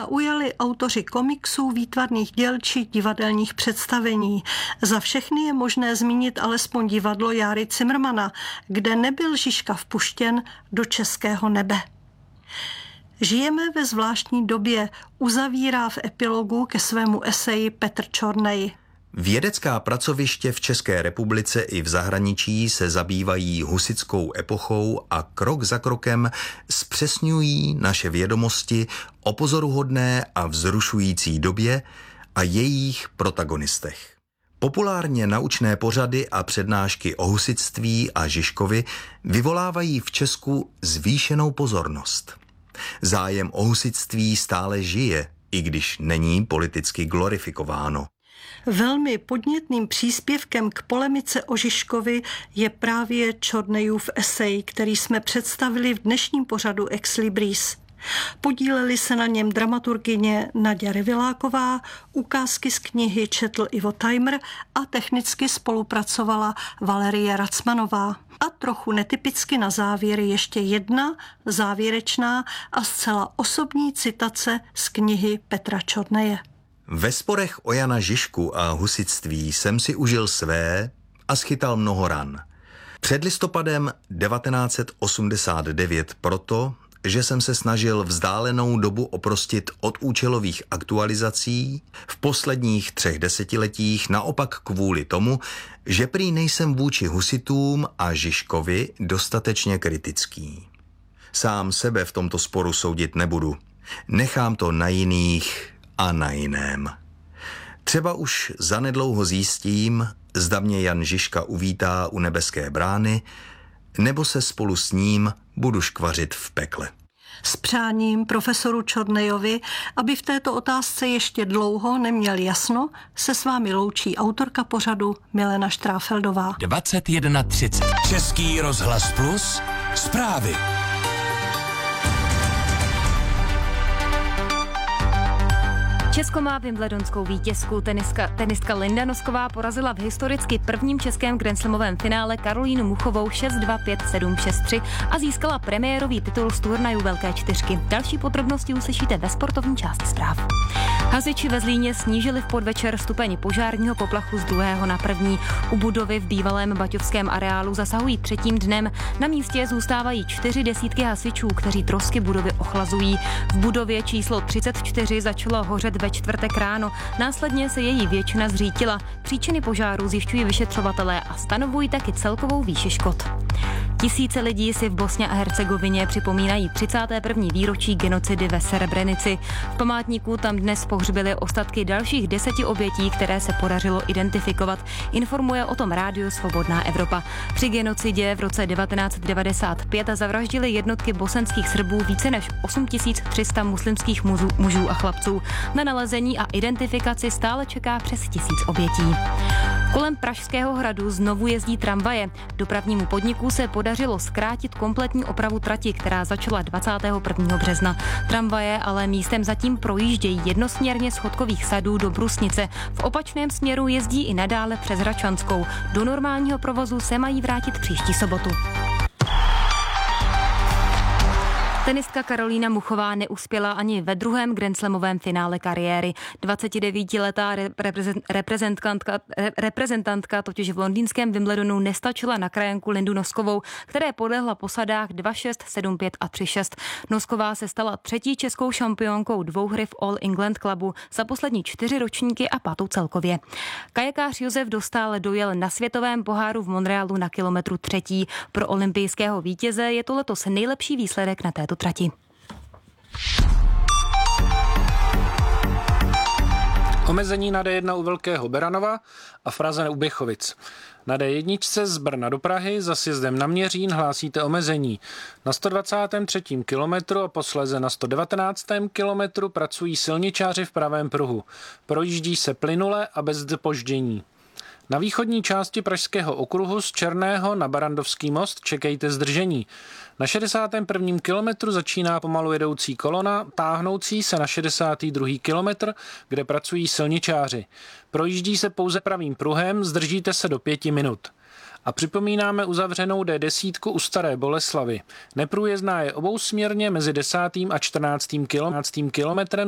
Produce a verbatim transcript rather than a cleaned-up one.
Ujali autoři komiksů, výtvarných děl či divadelních představení. Za všechny je možné zmínit alespoň divadlo Járy Cimrmana, kde nebyl Žižka vpuštěn do českého nebe. Žijeme ve zvláštní době, uzavírá v epilogu ke svému eseji Petr Čornej. Vědecká pracoviště v České republice i v zahraničí se zabývají husitskou epochou a krok za krokem zpřesňují naše vědomosti o pozoruhodné a vzrušující době a jejich protagonistech. Populárně naučné pořady a přednášky o husitství a Žižkovi vyvolávají v Česku zvýšenou pozornost. Zájem o husitství stále žije, i když není politicky glorifikováno. Velmi podnětným příspěvkem k polemice o Žižkovi je právě Čornejův esej, který jsme představili v dnešním pořadu Ex Libris. Podíleli se na něm dramaturgyně Naďa Reviláková, ukázky z knihy četl Ivo Tajmr a technicky spolupracovala Valerie Racmanová. A trochu netypicky na závěr ještě jedna závěrečná a zcela osobní citace z knihy Petra Čorneje. Ve sporech o Jana Žižku a husitství jsem si užil své a schytal mnoho ran. Před listopadem devatenáct set osmdesát devět proto, že jsem se snažil vzdálenou dobu oprostit od účelových aktualizací, v posledních třech desetiletích naopak kvůli tomu, že prý nejsem vůči husitům a Žižkovi dostatečně kritický. Sám sebe v tomto sporu soudit nebudu. Nechám to na jiných a na jiném. Třeba už zanedlouho zjistím, zda mě Jan Žižka uvítá u nebeské brány, nebo se spolu s ním budu škvařit v pekle. S přáním profesoru Čornejovi, aby v této otázce ještě dlouho neměl jasno, se s vámi loučí autorka pořadu Milena Štráfeldová. dvacet jedna třicet. Český rozhlas Plus. Zprávy. Česko má wimbledonskou vítězku. Tenistka, tenistka Linda Nosková porazila v historicky prvním českém grandslamovém finále Karolínu Muchovou šest dva, pět sedm, šest tři a získala premiérový titul z turnaju Velké čtyřky. Další podrobnosti uslyšíte ve sportovní části zpráv. Hasiči ve Zlíně snížili v podvečer stupeň požárního poplachu z druhého na první. U budovy v bývalém baťovském areálu zasahují třetím dnem. Na místě zůstávají čtyři desítky hasičů, kteří trosky budovy ochlazují. V budově číslo třicet čtyři začalo hořet ve čtvrtek ráno. Následně se její většina zřítila. Příčiny požáru zjišťují vyšetřovatelé a stanovují taky celkovou výši škod. Tisíce lidí si v Bosně a Hercegovině připomínají třicáté první výročí genocidy ve Srebrenici. V památníku tam dnes pohřbili ostatky dalších deseti obětí, které se podařilo identifikovat. Informuje o tom Rádio Svobodná Evropa. Při genocidě v roce devatenáct set devadesát pět zavraždili jednotky bosenských Srbů více než osm tisíc tři sta muslimských mužů, mužů a chlapců. Na nalezení a identifikaci stále čeká přes tisíc obětí. Kolem Pražského hradu znovu jezdí tramvaje. Dopravnímu podniku se podařilo zkrátit kompletní opravu trati, která začala dvacátého prvního března. Tramvaje ale místem zatím projíždějí jednosměrně z Chodkových sadů do Brusnice. V opačném směru jezdí i nadále přes Hračanskou. Do normálního provozu se mají vrátit příští sobotu. Tenistka Karolína Muchová neuspěla ani ve druhém grandslamovém finále kariéry. dvacetidevítiletá reprezentantka, reprezentantka totiž v londýnském Wimbledonu nestačila na krajanku Lindu Noskovou, které podlehla po sadách dva šest, sedm pět a tři šest. Nosková se stala třetí českou šampionkou dvouhry v All England Clubu za poslední čtyři ročníky a pátou celkově. Kajakář Josef Dostál dojel na světovém poháru v Montrealu na kilometru třetí. Pro olympijského vítěze je to letos nejlepší výsledek na této trati. Omezení na D jedna u Velkého Beranova a v Praze u Běchovic. Na D jedna z Brna do Prahy za sjezdem na Měřín hlásíte omezení. Na sto dvacátém třetím kilometru a posléze na sto devatenáctém kilometru pracují silničáři v pravém pruhu. Projíždí se plynule a bez zpoždění. Na východní části Pražského okruhu z Černého na Barandovský most čekejte zdržení. Na šedesátém prvním kilometru začíná pomalu jedoucí kolona, táhnoucí se na šedesátý druhý kilometr, kde pracují silničáři. Projíždí se pouze pravým pruhem, zdržíte se do pěti minut. A připomínáme uzavřenou D deset u Staré Boleslavy. Neprůjezdná je obousměrně mezi desátým a čtrnáctým kilometrem